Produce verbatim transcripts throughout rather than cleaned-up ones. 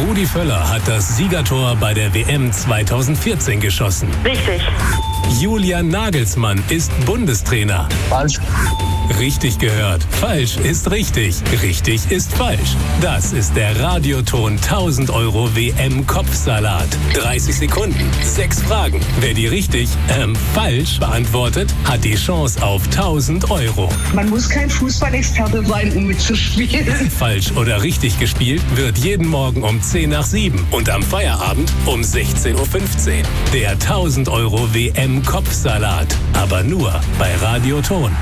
Rudi Völler hat das Siegertor bei der W M zweitausendvierzehn geschossen. Richtig. Julian Nagelsmann ist Bundestrainer. Falsch. Richtig gehört. Falsch ist richtig. Richtig ist falsch. Das ist der Radioton tausend Euro W M-Kopfsalat. dreißig Sekunden, sechs Fragen. Wer die richtig, ähm, falsch beantwortet, hat die Chance auf tausend Euro. Man muss kein Fußballexperte sein, um mitzuspielen. Falsch oder richtig gespielt wird jeden Morgen um zehn nach sieben und am Feierabend um sechzehn Uhr fünfzehn. Der tausend Euro W M-Kopfsalat. Aber nur bei Radioton.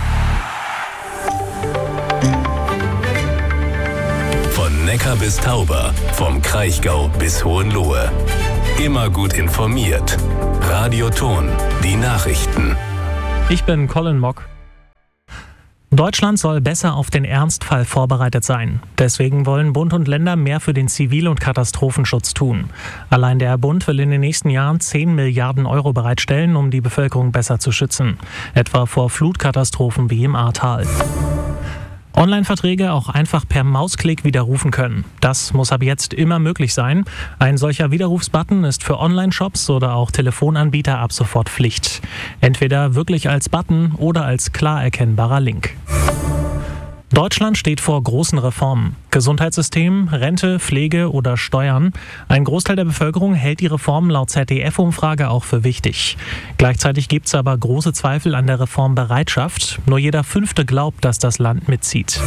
Von Neckar bis Tauber, vom Kraichgau bis Hohenlohe. Immer gut informiert. Radioton, die Nachrichten. Ich bin Colin Mock. Deutschland soll besser auf den Ernstfall vorbereitet sein. Deswegen wollen Bund und Länder mehr für den Zivil- und Katastrophenschutz tun. Allein der Bund will in den nächsten Jahren zehn Milliarden Euro bereitstellen, um die Bevölkerung besser zu schützen. Etwa vor Flutkatastrophen wie im Ahrtal. Online-Verträge auch einfach per Mausklick widerrufen können. Das muss ab jetzt immer möglich sein. Ein solcher Widerrufsbutton ist für Online-Shops oder auch Telefonanbieter ab sofort Pflicht. Entweder wirklich als Button oder als klar erkennbarer Link. Deutschland steht vor großen Reformen. Gesundheitssystem, Rente, Pflege oder Steuern. Ein Großteil der Bevölkerung hält die Reformen laut Z D F-Umfrage auch für wichtig. Gleichzeitig gibt es aber große Zweifel an der Reformbereitschaft. Nur jeder Fünfte glaubt, dass das Land mitzieht.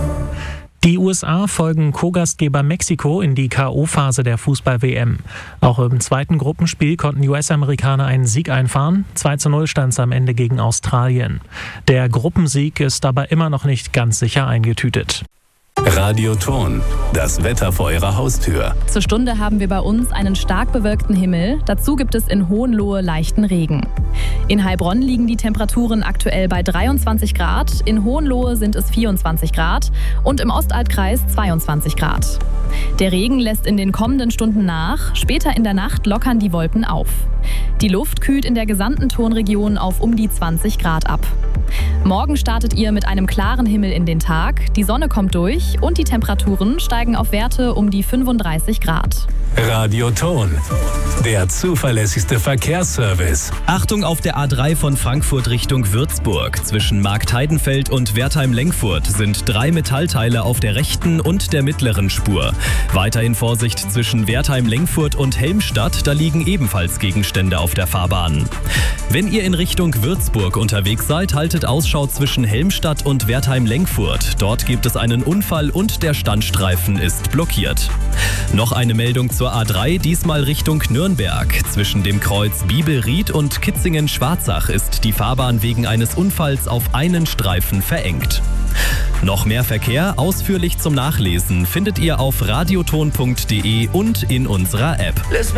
Die U S A folgen Co-Gastgeber Mexiko in die K O-Phase der Fußball-W M. Auch im zweiten Gruppenspiel konnten U S-Amerikaner einen Sieg einfahren. zwei zu null stand es am Ende gegen Australien. Der Gruppensieg ist aber immer noch nicht ganz sicher eingetütet. Radioton, das Wetter vor Ihrer Haustür. Zur Stunde haben wir bei uns einen stark bewölkten Himmel. Dazu gibt es in Hohenlohe leichten Regen. In Heilbronn liegen die Temperaturen aktuell bei dreiundzwanzig Grad, in Hohenlohe sind es vierundzwanzig Grad und im Ostalbkreis zweiundzwanzig Grad. Der Regen lässt in den kommenden Stunden nach, später in der Nacht lockern die Wolken auf. Die Luft kühlt in der gesamten Tonregion auf um die zwanzig Grad ab. Morgen startet ihr mit einem klaren Himmel in den Tag, die Sonne kommt durch und die Temperaturen steigen auf Werte um die fünfunddreißig Grad. Radioton, der zuverlässigste Verkehrsservice. Achtung auf der A drei von Frankfurt Richtung Würzburg. Zwischen Marktheidenfeld und Wertheim-Lenkfurt sind drei Metallteile auf der rechten und der mittleren Spur. Weiterhin Vorsicht zwischen Wertheim-Lenkfurt und Helmstadt, da liegen ebenfalls Gegenstände auf der Fahrbahn. Wenn ihr in Richtung Würzburg unterwegs seid, haltet Ausschau zwischen Helmstadt und Wertheim-Lenkfurt. Dort gibt es einen Unfall und der Standstreifen ist blockiert. Noch eine Meldung zur A drei, diesmal Richtung Nürnberg. Zwischen dem Kreuz Bibelried und Kitzingen-Schwarzach ist die Fahrbahn wegen eines Unfalls auf einen Streifen verengt. Noch mehr Verkehr, ausführlich zum Nachlesen, findet ihr auf radioton punkt de und in unserer App.